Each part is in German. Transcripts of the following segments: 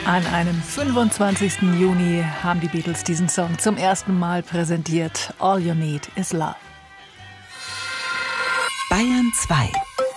An einem 25. Juni haben die Beatles diesen Song zum ersten Mal präsentiert. All You Need Is Love. Bayern 2.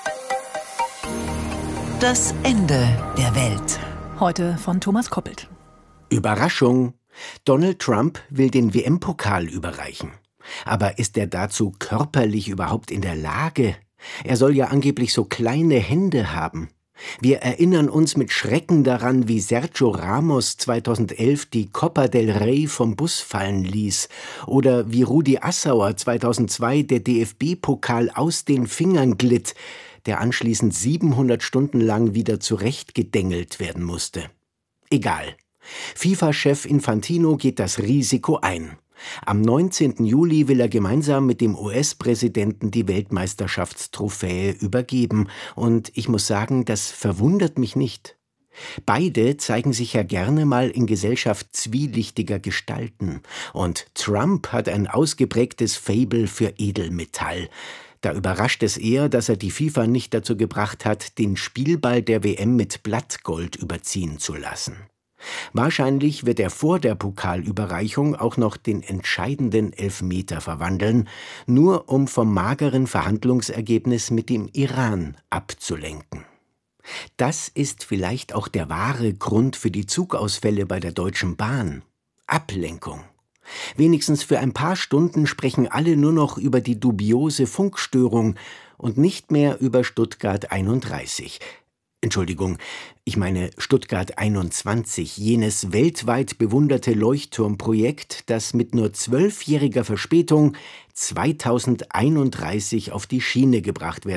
Das Ende der Welt. Heute von Thomas Koppelt. Überraschung! Donald Trump will den WM-Pokal überreichen. Aber ist er dazu körperlich überhaupt in der Lage? Er soll ja angeblich so kleine Hände haben. Wir erinnern uns mit Schrecken daran, wie Sergio Ramos 2011 die Copa del Rey vom Bus fallen ließ oder wie Rudi Assauer 2002 der DFB-Pokal aus den Fingern glitt, der anschließend 700 Stunden lang wieder zurechtgedengelt werden musste. Egal. FIFA-Chef Infantino geht das Risiko ein. Am 19. Juli will er gemeinsam mit dem US-Präsidenten die Weltmeisterschaftstrophäe übergeben. Und ich muss sagen, das verwundert mich nicht. Beide zeigen sich ja gerne mal in Gesellschaft zwielichtiger Gestalten. Und Trump hat ein ausgeprägtes Faible für Edelmetall. Da überrascht es eher, dass er die FIFA nicht dazu gebracht hat, den Spielball der WM mit Blattgold überziehen zu lassen. Wahrscheinlich wird er vor der Pokalüberreichung auch noch den entscheidenden Elfmeter verwandeln, nur um vom mageren Verhandlungsergebnis mit dem Iran abzulenken. Das ist vielleicht auch der wahre Grund für die Zugausfälle bei der Deutschen Bahn. Ablenkung. Wenigstens für ein paar Stunden sprechen alle nur noch über die dubiose Funkstörung und nicht mehr über Stuttgart 31. Entschuldigung, ich meine Stuttgart 21, jenes weltweit bewunderte Leuchtturmprojekt, das mit nur 12-jähriger Verspätung 2031 auf die Schiene gebracht werden